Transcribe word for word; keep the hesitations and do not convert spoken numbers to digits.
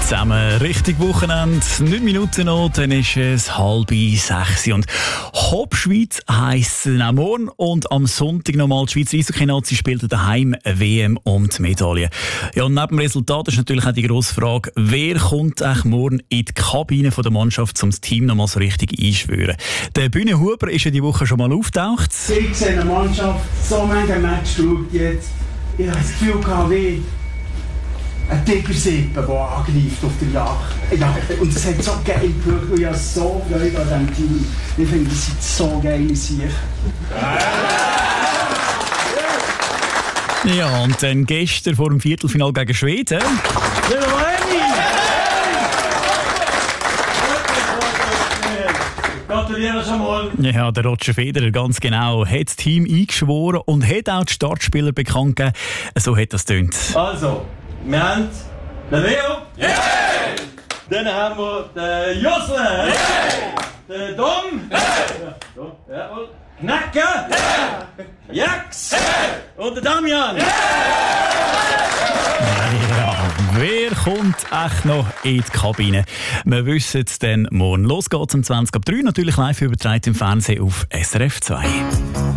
zusammen, richtig Wochenende, neun Minuten noch, dann ist es halb sechs. Und Hopp Schweiz heisst es auch morgen und am Sonntag nochmal die Schweizer Eishockey-Nazi spielt daheim W M um die Medaille. Ja, und neben dem Resultat ist natürlich auch die grosse Frage, wer kommt eigentlich morgen in die Kabine der Mannschaft, um das Team nochmal so richtig einschwören. Der Bühne Huber ist ja die Woche schon mal auftaucht. Ich sehe eine Mannschaft, so manche Match schaut jetzt. Ich habe das Gefühl gehabt, wie ein Tigersippe, der angreift auf der Jagd. Ja, und es hat so geil gewirkt, und ich habe so Freude an diesem Team. Ich finde, das sind so geile Sicher. Ja, und dann gestern vor dem Viertelfinale gegen Schweden. Gratuliere schon mal. Ja, der Roger Federer, ganz genau, hat das Team eingeschworen und hat auch die Startspieler bekannt gegeben. So hat das tönt. Also, wir haben den Leo. Yeah! Dann haben wir den Josle. Yeah! Den Dom. Yeah! Dom. Jawohl. Knacke. Yeah! Jax. Yeah! Und den Damian. Yeah! Ja, wer kommt echt noch in die Kabine? Wir wissen es dann morgen. Los geht's um zwanzig ab drei, natürlich live übertragen im Fernsehen auf S R F zwei.